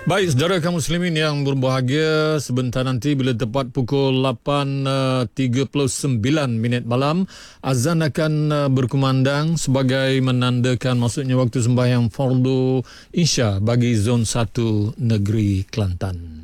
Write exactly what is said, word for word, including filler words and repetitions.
Baik, saudara kaum muslimin yang berbahagia, sebentar nanti bila tepat pukul lapan tiga puluh sembilan minit malam, azan akan uh, berkumandang sebagai menandakan masuknya waktu sembahyang fardu Isya bagi zon satu negeri Kelantan.